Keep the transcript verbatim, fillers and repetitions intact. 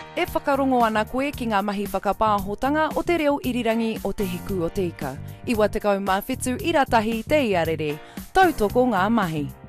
E whakarongo ana koe ki ngā mahi whakapāhotanga o te reo irirangi o te hiku o te ika. Iwa tekau mā whetū iratahi te iarere. Tautoko ngā mahi.